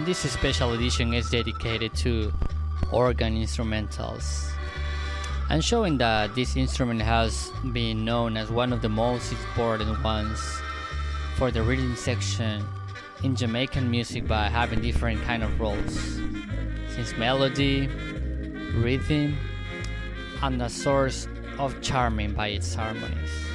and this special edition is dedicated to organ instrumentals, and showing that this instrument has been known as one of the most important ones for the rhythm section in Jamaican music by having different kind of roles, since melody, rhythm, and a source of charming by its harmonies.